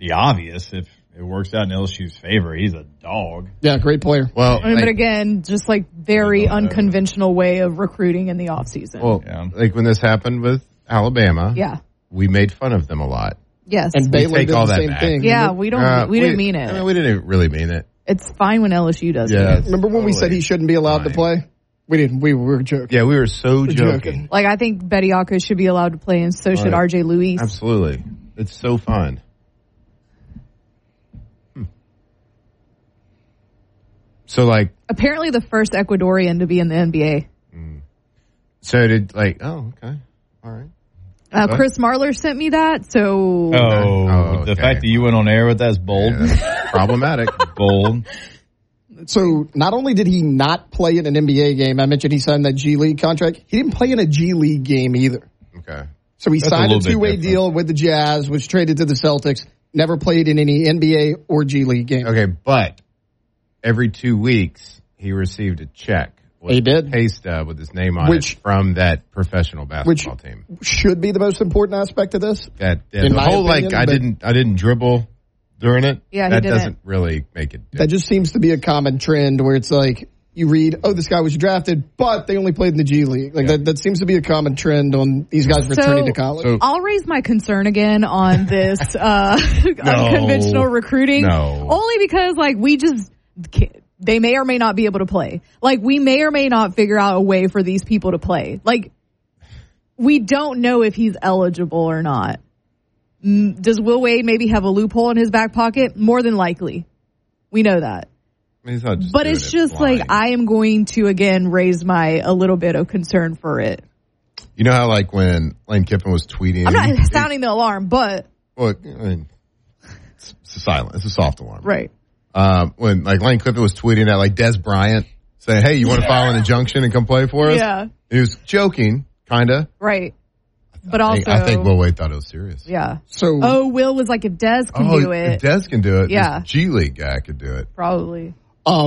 the obvious. If it works out in LSU's favor, he's a dog. Yeah, great player. Well, but again, just like very unconventional way of recruiting in the offseason. Well, like when this happened with Alabama, we made fun of them a lot. Yes, and Baylor did the same thing. Yeah, we didn't mean it. I mean, we didn't really mean it. It's fine when LSU does it. Remember when we said he shouldn't be allowed to play? We didn't. We were joking. Yeah, we were so joking. Like, I think Bediako should be allowed to play, and so should RJ Luis. Absolutely. It's so fun. So, like... Apparently the first Ecuadorian to be in the NBA. So did, like... Oh, okay. All right. Chris Marler sent me that, so... The fact that you went on air with that is bold. Yeah, problematic. Bold. So not only did he not play in an NBA game, I mentioned he signed that G League contract, he didn't play in a G League game either. Okay. So he signed a two-way deal with the Jazz, was traded to the Celtics, never played in any NBA or G League game. Okay, but every 2 weeks he received a check. He did. Pay stub with his name on it from that professional basketball team. Should be the most important aspect of this. The whole opinion, I didn't dribble during it. Yeah, that doesn't really make it. That just seems to be a common trend where it's like you read, oh, this guy was drafted, but they only played in the G League. Like that seems to be a common trend on these guys returning to college. So I'll raise my concern again on this unconventional recruiting. Only because like we just can't. They may or may not be able to play. Like, we may or may not figure out a way for these people to play. Like, we don't know if he's eligible or not. Does Will Wade maybe have a loophole in his back pocket? More than likely. We know that. I mean, he's not just but it's just blind. Like, I am going to, again, raise a little bit of concern for it. You know how, like, when Lane Kiffin was tweeting... I'm not sounding the alarm, but... Well, I mean, it's silent. It's a soft alarm. Right. When like Lane Kiffin was tweeting at like Des Bryant saying, hey, you want to file an injunction and come play for us? Yeah. He was joking, kind of. Right. But I think Will Wade thought it was serious. Yeah. So Will was like, if Des can do it. If Des can do it, this G League guy could do it. Probably.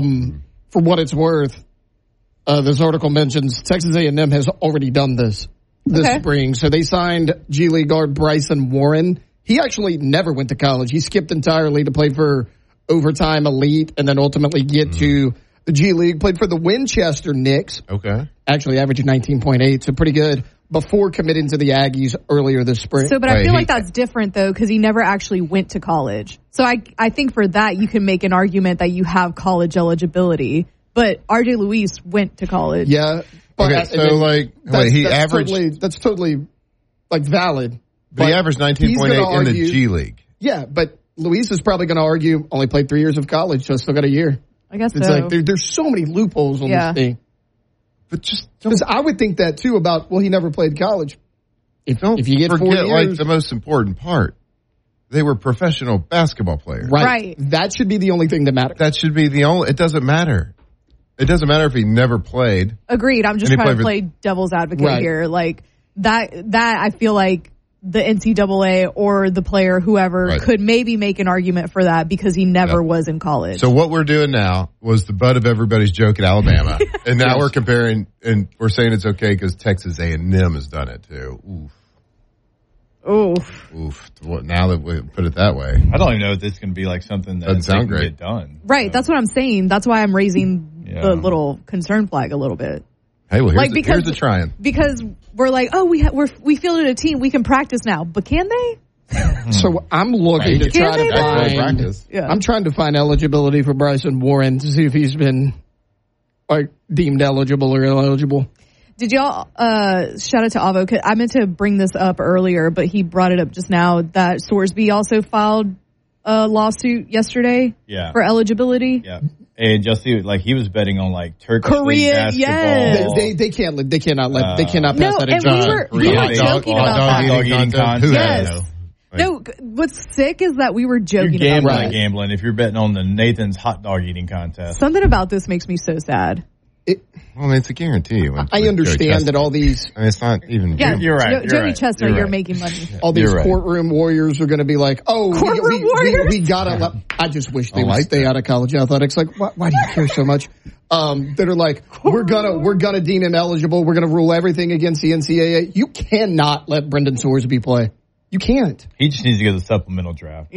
For what it's worth, this article mentions Texas A&M has already done this spring. So they signed G League guard Bryson Warren. He actually never went to college. He skipped entirely to play for Overtime Elite and then ultimately get to the G League. Played for the Winchester Knicks. Okay. Actually averaging 19.8, so pretty good, before committing to the Aggies earlier this spring. So, but I feel like that's different, though, because he never actually went to college. So I think for that, you can make an argument that you have college eligibility. But RJ Luis went to college. Yeah. But he averaged... That's totally, like, valid. But he averaged 19.8 in the G League. Yeah, but... Luis is probably going to argue only played 3 years of college, so still got a year. I guess it's like there's so many loopholes on this thing. But just because I would think that too about he never played college. If you get 4 years, like the most important part, they were professional basketball players. Right. That should be the only thing that matters. That should be the only. It doesn't matter. It doesn't matter if he never played. Agreed. I'm just trying to play devil's advocate here. Like that I feel like the NCAA or the player, whoever, could maybe make an argument for that because he never was in college. So what we're doing now was the butt of everybody's joke at Alabama, and now we're comparing and we're saying it's okay because Texas A&M has done it too. Oof. Well, now that we put it that way, I don't even know if this can be like something that doesn't sound great. Get done. Right. That's what I'm saying. That's why I'm raising the little concern flag a little bit. Hey, well, here's the trying. Because we're like, we fielded a team, we can practice now. But can they? So I'm looking to try to find. I'm trying to find eligibility for Bryson Warren to see if he's been deemed eligible or ineligible. Did y'all shout out to Avo? I meant to bring this up earlier, but he brought it up just now that Sorsby also filed a lawsuit yesterday for eligibility. Yeah. And just see, like he was betting on like Turkish League basketball. They cannot pass that. And we were joking about that. Eating contest. Yes. No, what's sick is that we were joking about gambling if you're betting on the Nathan's hot dog eating contest. Something about this makes me so sad. It's a guarantee. I understand that all these... it's not even... Yeah, you're right. Jody Chestnut, you're making money. All these courtroom warriors are going to be like, we got to... I just wish they would stay out of college athletics. Like, why do you care so much? That are like, we're gonna deem him eligible. We're going to rule everything against the NCAA. You cannot let Brendan Sorsby play. You can't. He just needs to get the supplemental draft.